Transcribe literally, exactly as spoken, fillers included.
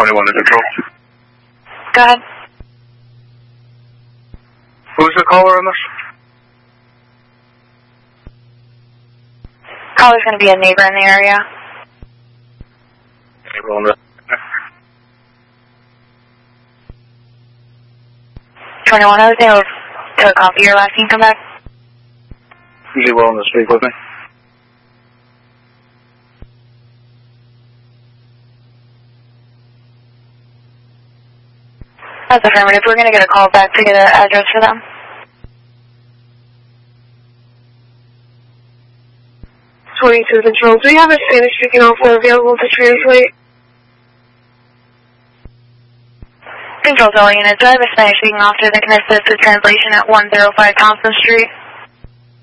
twenty-one to control. Go ahead. Who's the caller on this? Caller's going to be a neighbor in the area. Neighbor on the... twenty-one, I was able to copy your last name, come back. Is he willing to speak with me? That's affirmative. We're going to get a call back to get an address for them. twenty-two control. Do we have a Spanish-speaking officer available to translate? Control to all units. I have a Spanish-speaking officer that can assist with translation at one oh five Thompson Street.